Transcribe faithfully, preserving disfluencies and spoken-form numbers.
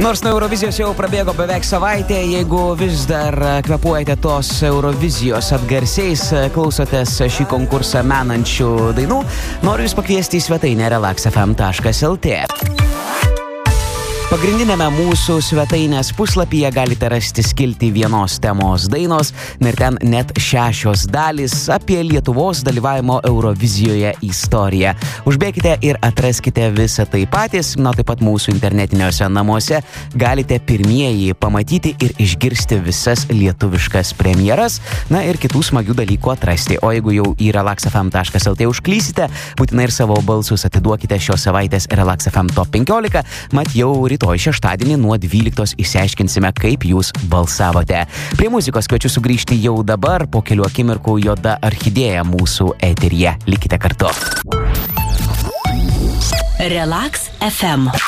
Nors nuo Eurovizijos jau prabėgo beveik savaitė, jeigu vis dar kvepuojate tos Eurovizijos atgarsiais, klausotės šį konkursą menančių dainų, noriu jūs pakviesti į svetainę relax f m taškas l t. Pagrindinėme mūsų svetainės puslapyje galite rasti skiltį vienos temos dainos, ir ten net šešios dalys apie Lietuvos dalyvavimo Eurovizijoje istoriją. Užbėkite ir atraskite visą tai patys, na taip pat mūsų internetiniuose namuose galite pirmieji pamatyti ir išgirsti visas lietuviškas premjeras, na ir kitų smagių dalykų atrasti. O jeigu jau į relax f m taškas l t užklysite, būtinai ir savo balsus atiduokite šios savaitės Relax F M Top penkiolika, mat jau rytoj šeštadienį nuo dvyliktos išsiaiškinsime, kaip jūs balsavote. Prie muzikos kviečiu sugrįžti jau dabar, po kelių akimirkų Juoda orchidėja mūsų eteryje. Likite kartu. Relax F M.